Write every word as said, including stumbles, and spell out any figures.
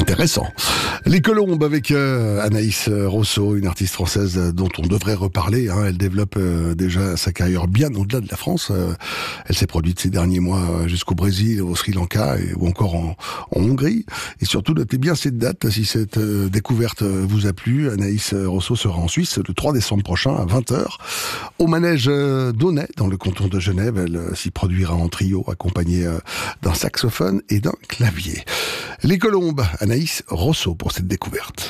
Intéressant. Les Colombes avec euh, Anaïs Rosso, une artiste française dont on devrait reparler. Hein. Elle développe euh, déjà sa carrière bien au-delà de la France. Euh, elle s'est produite ces derniers mois jusqu'au Brésil, au Sri Lanka et, ou encore en, en Hongrie. Et surtout, notez bien cette date. Si cette euh, découverte vous a plu, Anaïs Rosso sera en Suisse le trois décembre prochain à vingt heures au manège euh, d'Aunay, dans le canton de Genève. Elle euh, s'y produira en trio, accompagnée euh, d'un saxophone et d'un clavier. Les Colombes, Anaïs Rosso pour cette découverte.